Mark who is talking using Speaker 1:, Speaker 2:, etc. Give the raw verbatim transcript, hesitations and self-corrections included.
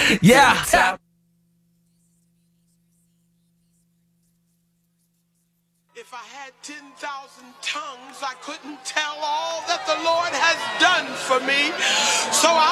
Speaker 1: Yeah.
Speaker 2: If I had ten thousand tongues, I couldn't tell all that the Lord has done for me. So I